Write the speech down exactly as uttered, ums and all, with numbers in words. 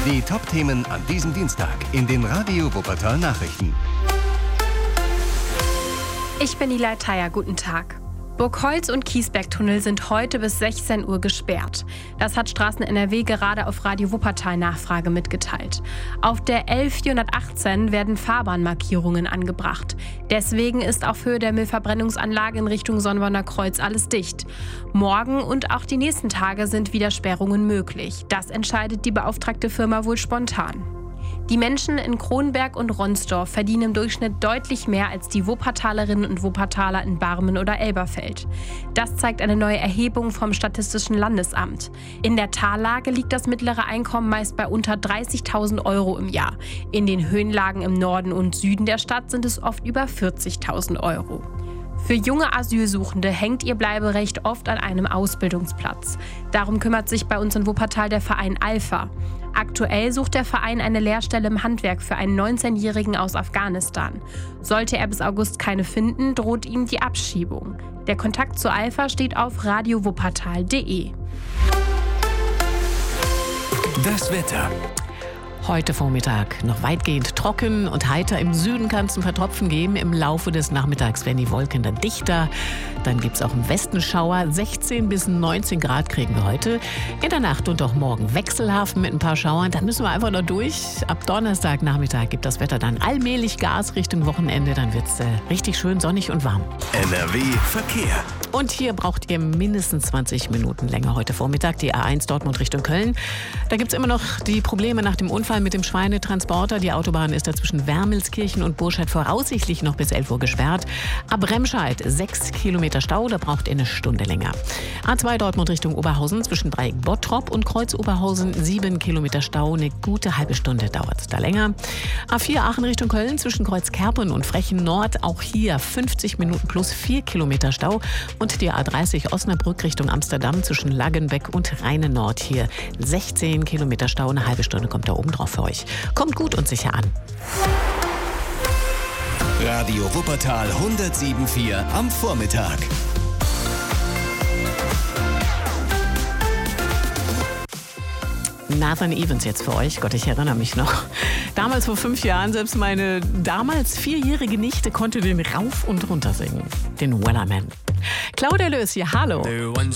Die Top-Themen an diesem Dienstag in den Radio Wuppertal Nachrichten. Ich bin Nilay Thayer, guten Tag. Burgholz und Kiesbergtunnel sind heute bis sechzehn Uhr gesperrt. Das hat Straßen N R W gerade auf Radio Wuppertal Nachfrage mitgeteilt. Auf der L vierhundertachtzehn werden Fahrbahnmarkierungen angebracht. Deswegen ist auf Höhe der Müllverbrennungsanlage in Richtung Sonnenborner Kreuz alles dicht. Morgen und auch die nächsten Tage sind wieder Sperrungen möglich. Das entscheidet die beauftragte Firma wohl spontan. Die Menschen in Kronberg und Ronsdorf verdienen im Durchschnitt deutlich mehr als die Wuppertalerinnen und Wuppertaler in Barmen oder Elberfeld. Das zeigt eine neue Erhebung vom Statistischen Landesamt. In der Tallage liegt das mittlere Einkommen meist bei unter dreißigtausend Euro im Jahr. In den Höhenlagen im Norden und Süden der Stadt sind es oft über vierzigtausend Euro. Für junge Asylsuchende hängt ihr Bleiberecht oft an einem Ausbildungsplatz. Darum kümmert sich bei uns in Wuppertal der Verein Alpha. Aktuell sucht der Verein eine Lehrstelle im Handwerk für einen neunzehnjährigen aus Afghanistan. Sollte er bis August keine finden, droht ihm die Abschiebung. Der Kontakt zu Alpha steht auf radio wuppertal punkt de. Das Wetter. Heute Vormittag noch weitgehend trocken und heiter. Im Süden kann es ein Vertropfen geben. Im Laufe des Nachmittags werden die Wolken dann dichter. Dann gibt es auch im Westen Schauer. sechzehn bis neunzehn Grad kriegen wir heute. In der Nacht und auch morgen wechselhaft mit ein paar Schauern. Dann müssen wir einfach noch durch. Ab Donnerstagnachmittag gibt das Wetter dann allmählich Gas Richtung Wochenende. Dann wird es äh, richtig schön sonnig und warm. N R W Verkehr. Und hier braucht ihr mindestens zwanzig Minuten länger heute Vormittag. Die A eins Dortmund Richtung Köln. Da gibt es immer noch die Probleme nach dem Unfall mit dem Schweinetransporter. Die Autobahn ist da zwischen Wermelskirchen und Burscheid voraussichtlich noch bis elf Uhr gesperrt. Ab Remscheid sechs Kilometer Stau, da braucht ihr eine Stunde länger. A zwei Dortmund Richtung Oberhausen zwischen Dreieck Bottrop und Kreuz Oberhausen sieben Kilometer Stau. Eine gute halbe Stunde dauert es da länger. A vier Aachen Richtung Köln zwischen Kreuz Kerpen und Frechen Nord. Auch hier fünfzig Minuten plus vier Kilometer Stau. Und die A dreißig Osnabrück Richtung Amsterdam zwischen Laggenbeck und Rheine Nord. Hier sechzehn Kilometer Stau. Eine halbe Stunde kommt da oben drauf für euch. Kommt gut und sicher an. Radio Wuppertal hundertsieben Komma vier am Vormittag. Nathan Evans jetzt für euch. Gott, ich erinnere mich noch. Damals vor fünf Jahren, selbst meine damals vierjährige Nichte konnte den rauf und runter singen. Den Wellerman. Claudia Lös hier, hallo.